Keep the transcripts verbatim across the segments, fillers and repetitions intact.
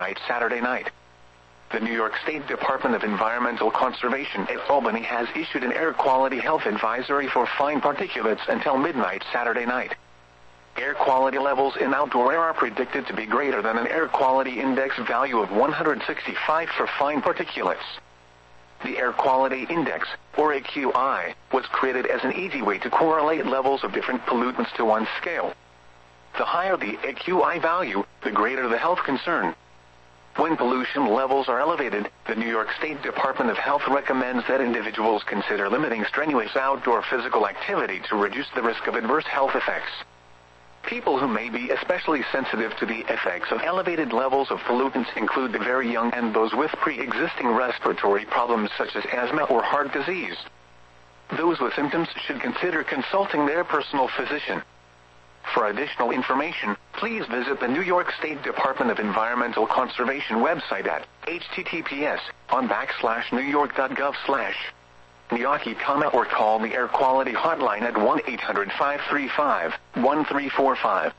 midnight Saturday night. The New York State Department of Environmental Conservation at Albany has issued an air quality health advisory for fine particulates until midnight Saturday night. Air quality levels in outdoor air are predicted to be greater than an air quality index value of one hundred sixty-five for fine particulates. The Air Quality Index, or A Q I, was created as an easy way to correlate levels of different pollutants to one scale. The higher the A Q I value, the greater the health concern. When pollution levels are elevated, the New York State Department of Health recommends that individuals consider limiting strenuous outdoor physical activity to reduce the risk of adverse health effects. People who may be especially sensitive to the effects of elevated levels of pollutants include the very young and those with pre-existing respiratory problems such as asthma or heart disease. Those with symptoms should consider consulting their personal physician. For additional information, please visit the New York State Department of Environmental Conservation website at H T T P S on backslash New York dot gov slash Niyaki, or call the Air Quality Hotline at one eight hundred, five three five, one three four five.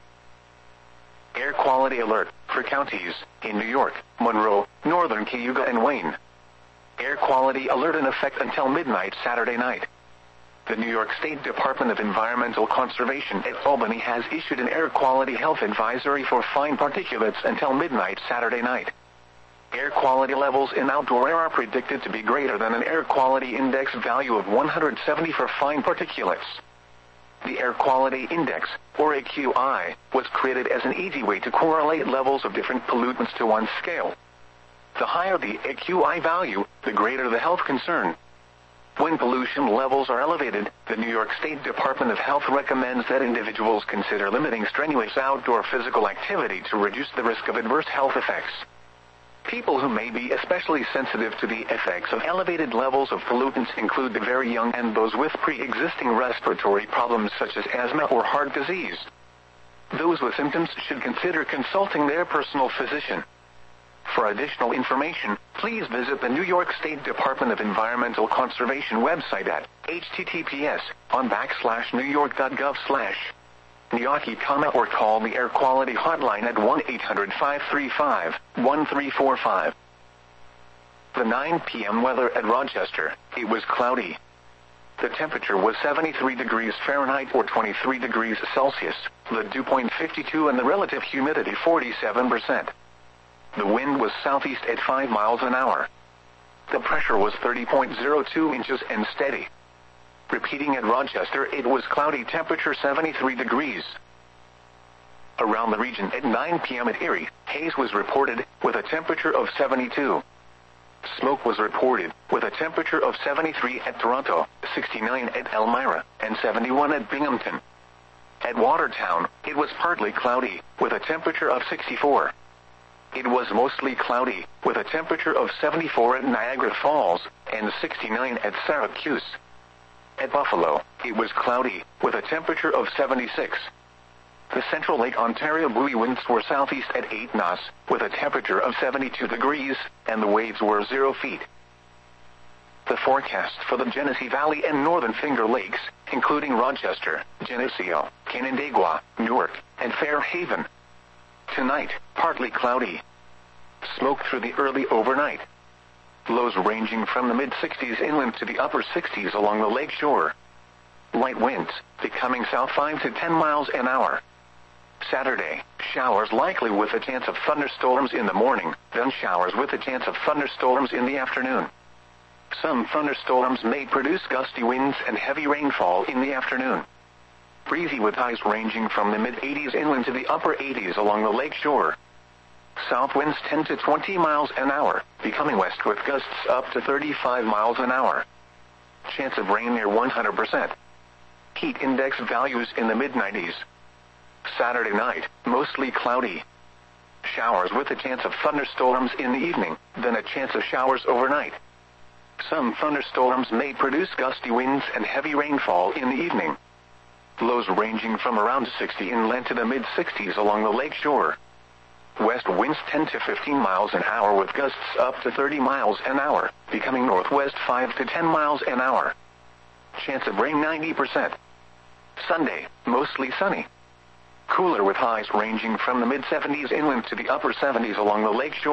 Air Quality Alert for counties in New York, Monroe, Northern Cayuga and Wayne. Air Quality Alert in effect until midnight Saturday night. The New York State Department of Environmental Conservation at Albany has issued an air quality health advisory for fine particulates until midnight Saturday night. Air quality levels in outdoor air are predicted to be greater than an air quality index value of one hundred seventy for fine particulates. The Air Quality Index, or A Q I, was created as an easy way to correlate levels of different pollutants to one scale. The higher the A Q I value, the greater the health concern. When pollution levels are elevated, the New York State Department of Health recommends that individuals consider limiting strenuous outdoor physical activity to reduce the risk of adverse health effects. People who may be especially sensitive to the effects of elevated levels of pollutants include the very young and those with pre-existing respiratory problems such as asthma or heart disease. Those with symptoms should consider consulting their personal physician. For additional information, please visit the New York State Department of Environmental Conservation website at H T T P S on backslash New York dot gov slash Niyaki, or call the Air Quality Hotline at one eight hundred, five three five, one three four five. The nine p m weather at Rochester, it was cloudy. The temperature was seventy-three degrees Fahrenheit or twenty-three degrees Celsius, the dew point fifty-two and the relative humidity forty-seven percent. The wind was southeast at five miles an hour. The pressure was thirty point zero two inches and steady. Repeating at Rochester, it was cloudy, temperature seventy-three degrees. Around the region at nine p m at Erie, haze was reported, with a temperature of seventy-two. Smoke was reported, with a temperature of seventy-three at Toronto, sixty-nine at Elmira, and seventy-one at Binghamton. At Watertown, it was partly cloudy, with a temperature of sixty-four. It was mostly cloudy, with a temperature of seventy-four at Niagara Falls, and sixty-nine at Syracuse. At Buffalo, it was cloudy, with a temperature of seventy-six. The Central Lake Ontario buoy winds were southeast at eight knots, with a temperature of seventy-two degrees, and the waves were zero feet. The forecast for the Genesee Valley and Northern Finger Lakes, including Rochester, Geneseo, Canandaigua, Newark, and Fairhaven. Tonight, partly cloudy. Smoke through the early overnight. Lows ranging from the mid-sixties inland to the upper sixties along the lake shore. Light winds, becoming south five to ten miles an hour. Saturday, showers likely with a chance of thunderstorms in the morning, then showers with a chance of thunderstorms in the afternoon. Some thunderstorms may produce gusty winds and heavy rainfall in the afternoon. Breezy with highs ranging from the mid-eighties inland to the upper eighties along the lake shore. South winds ten to twenty miles an hour, becoming west with gusts up to thirty-five miles an hour. Chance of rain near one hundred percent. Heat index values in the mid nineties. Saturday night, mostly cloudy. Showers with a chance of thunderstorms in the evening, then a chance of showers overnight. Some thunderstorms may produce gusty winds and heavy rainfall in the evening. Lows ranging from around sixty inland to the mid-sixties along the lake shore. West winds ten to fifteen miles an hour with gusts up to thirty miles an hour, becoming northwest five to ten miles an hour. Chance of rain ninety percent. Sunday, mostly sunny. Cooler with highs ranging from the mid-seventies inland to the upper seventies along the lake shore.